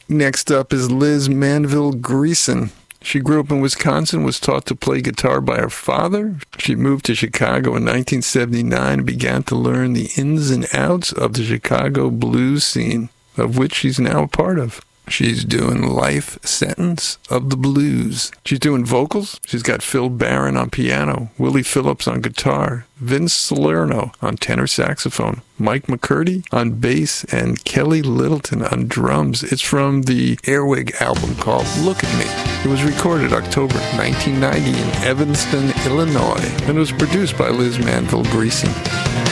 Next up is Liz Manville Greason. She grew up in Wisconsin, was taught to play guitar by her father. She moved to Chicago in 1979 and began to learn the ins and outs of the Chicago blues scene, of which she's now a part of. She's doing Life Sentence of the Blues. She's doing vocals. She's got Phil Barron on piano, Willie Phillips on guitar, Vince Salerno on tenor saxophone, Mike McCurdy on bass, and Kelly Littleton on drums. It's from the Earwig album called Look at Me. It was recorded October 1990 in Evanston, Illinois, and was produced by Liz Manville Greason.